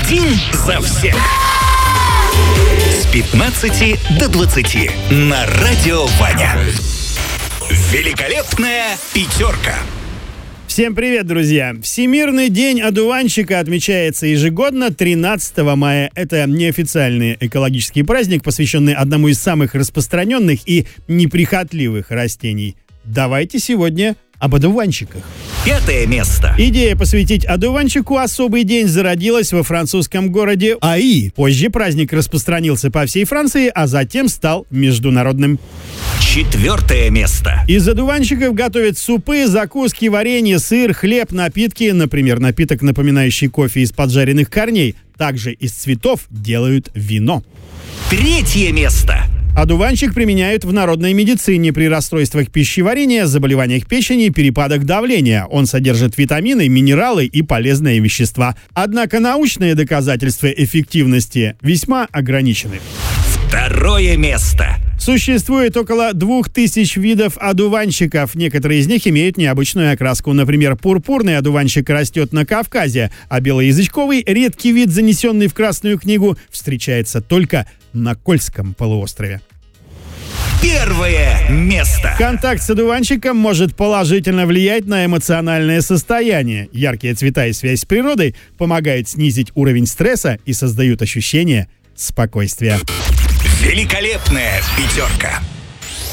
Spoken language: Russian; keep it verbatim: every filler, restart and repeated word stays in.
Один за всех. С пятнадцати до двадцати на Радио Ваня. Великолепная пятерка. Всем привет, друзья! Всемирный день одуванчика отмечается ежегодно тринадцатого мая. Это неофициальный экологический праздник, посвященный одному из самых распространенных и неприхотливых растений. Давайте сегодня об одуванчиках. Пятое место. Идея посвятить одуванчику особый день зародилась во французском городе Аи. Позже праздник распространился по всей Франции, а затем стал международным. Четвертое место. Из одуванчиков готовят супы, закуски, варенье, сыр, хлеб, напитки. Например, напиток, напоминающий кофе из поджаренных корней. Также из цветов делают вино. Третье место. Одуванчик применяют в народной медицине при расстройствах пищеварения, заболеваниях печени, перепадах давления. Он содержит витамины, минералы и полезные вещества. Однако научные доказательства эффективности весьма ограничены. Второе место. Существует около двух тысяч видов одуванчиков. Некоторые из них имеют необычную окраску. Например, пурпурный одуванчик растет на Кавказе, а белоязычковый, редкий вид, занесенный в Красную книгу, встречается только на Кольском полуострове. Первое место. Контакт с одуванчиком может положительно влиять на эмоциональное состояние. Яркие цвета и связь с природой помогают снизить уровень стресса и создают ощущение спокойствия. Великолепная пятерка.